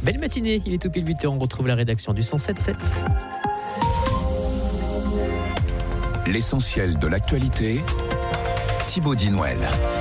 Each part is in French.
Belle matinée, il est tout pile 8h, on retrouve la rédaction du 107.7. L'essentiel de l'actualité, Thibaut Dinouel.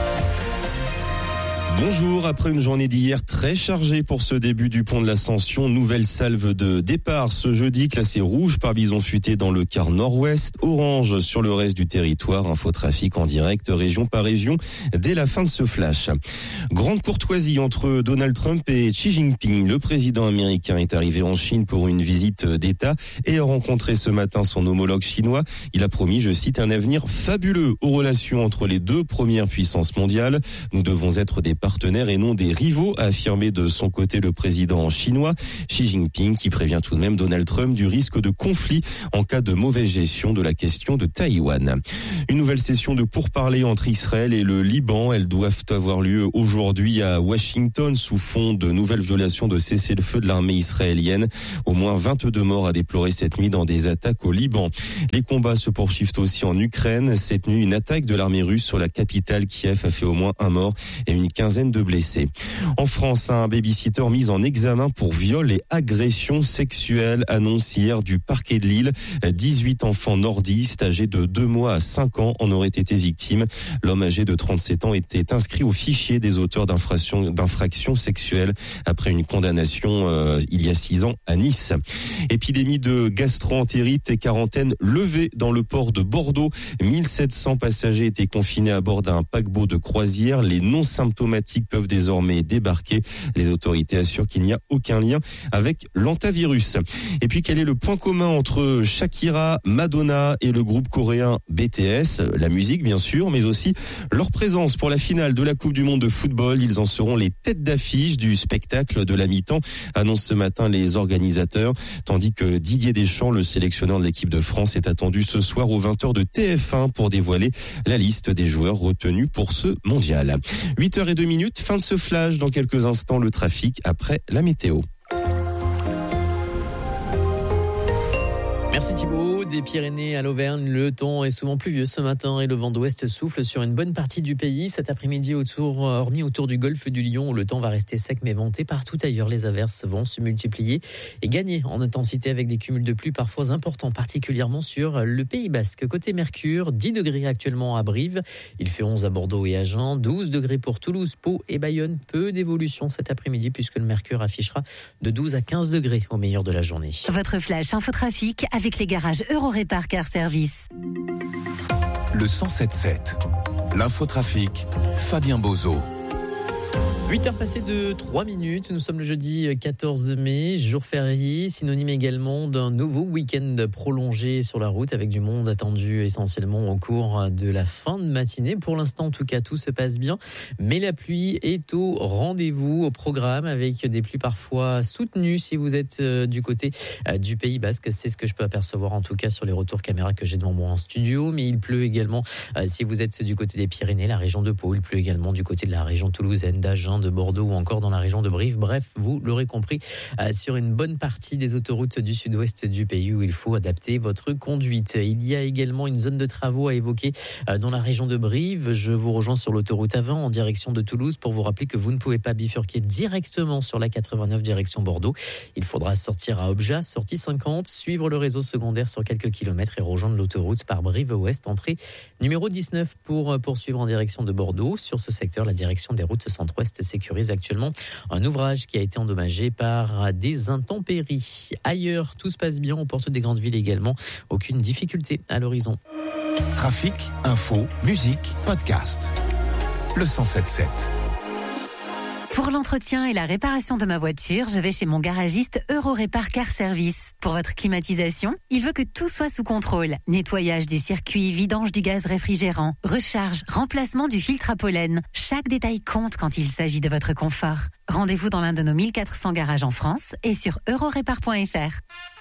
Bonjour, après une journée d'hier très chargée pour ce début du pont de l'Ascension, nouvelle salve de départ ce jeudi, classé rouge par bison futé dans le quart nord-ouest, orange sur le reste du territoire, infotrafic en direct région par région dès la fin de ce flash. Grande courtoisie entre Donald Trump et Xi Jinping. Le président américain est arrivé en Chine pour une visite d'État et a rencontré ce matin son homologue chinois. Il a promis, je cite, un avenir fabuleux aux relations entre les deux premières puissances mondiales. Nous devons être des partenaires et non des rivaux, a affirmé de son côté le président chinois. Xi Jinping qui prévient tout de même Donald Trump du risque de conflit en cas de mauvaise gestion de la question de Taïwan. Une nouvelle session de pourparlers entre Israël et le Liban. Elles doivent avoir lieu aujourd'hui à Washington sous fond de nouvelles violations de cessez-le-feu de l'armée israélienne. Au moins 22 morts à déplorer cette nuit dans des attaques au Liban. Les combats se poursuivent aussi en Ukraine. Cette nuit, une attaque de l'armée russe sur la capitale Kiev a fait au moins un mort et une quinzaine de blessés. En France, un babysitter mis en examen pour viol et agression sexuelle, annonce hier du parquet de Lille. 18 enfants nordistes âgés de 2 mois à 5 ans en auraient été victimes. L'homme âgé de 37 ans était inscrit au fichier des auteurs d'infractions sexuelles après une condamnation il y a 6 ans à Nice. Épidémie de gastro-entérite et quarantaine levée dans le port de Bordeaux. 1700 passagers étaient confinés à bord d'un paquebot de croisière. Les non-symptomatiques peuvent désormais débarquer. Les autorités assurent qu'il n'y a aucun lien avec l'hantavirus. Et puis, quel est le point commun entre Shakira, Madonna et le groupe coréen BTS? La musique, bien sûr, mais aussi leur présence pour la finale de la Coupe du Monde de football. Ils en seront les têtes d'affiche du spectacle de la mi-temps, annoncent ce matin les organisateurs. Tandis que Didier Deschamps, le sélectionneur de l'équipe de France, est attendu ce soir aux 20h de TF1 pour dévoiler la liste des joueurs retenus pour ce mondial. 8h02, fin de ce flash. Dans quelques instants, le trafic après la météo. Merci Thibaut. Des Pyrénées à l'Auvergne, le temps est souvent pluvieux ce matin et le vent d'ouest souffle sur une bonne partie du pays. Cet après-midi, hormis autour du golfe du Lion, où le temps va rester sec mais venté, partout ailleurs, les averses vont se multiplier et gagner en intensité avec des cumuls de pluie parfois importants, particulièrement sur le Pays Basque. Côté Mercure, 10 degrés actuellement à Brive. Il fait 11 à Bordeaux et Agen, 12 degrés pour Toulouse, Pau et Bayonne. Peu d'évolution cet après-midi puisque le Mercure affichera de 12 à 15 degrés au meilleur de la journée. Votre flash infotrafic avec les garages Eurorépar Car Service. Le 107.7. L'infotrafic, Fabien Bozo. 8h passées de 3 minutes, nous sommes le jeudi 14 mai, jour férié, synonyme également d'un nouveau week-end prolongé sur la route avec du monde attendu essentiellement au cours de la fin de matinée. Pour l'instant, en tout cas, tout se passe bien, mais la pluie est au rendez-vous, au programme, avec des pluies parfois soutenues si vous êtes du côté du Pays Basque. C'est ce que je peux apercevoir en tout cas sur les retours caméra que j'ai devant moi en studio, mais il pleut également si vous êtes du côté des Pyrénées, la région de Pau, il pleut également du côté de la région toulousaine, d'Agen, de Bordeaux ou encore dans la région de Brive. Bref, vous l'aurez compris, sur une bonne partie des autoroutes du sud-ouest du pays où il faut adapter votre conduite. Il y a également une zone de travaux à évoquer dans la région de Brive. Je vous rejoins sur l'autoroute A20 en direction de Toulouse pour vous rappeler que vous ne pouvez pas bifurquer directement sur la 89 direction Bordeaux. Il faudra sortir à Obja, sortie 50, suivre le réseau secondaire sur quelques kilomètres et rejoindre l'autoroute par Brive-Ouest, entrée numéro 19 pour poursuivre en direction de Bordeaux. Sur ce secteur, la direction des routes centre-ouest sécurise actuellement un ouvrage qui a été endommagé par des intempéries. Ailleurs, tout se passe bien aux portes des grandes villes également. Aucune difficulté à l'horizon. Trafic, info, musique, podcast. Le 107.7. Pour l'entretien et la réparation de ma voiture, je vais chez mon garagiste Eurorépar Car Service. Pour votre climatisation, il veut que tout soit sous contrôle. Nettoyage du circuit, vidange du gaz réfrigérant, recharge, remplacement du filtre à pollen. Chaque détail compte quand il s'agit de votre confort. Rendez-vous dans l'un de nos 1400 garages en France et sur eurorépar.fr.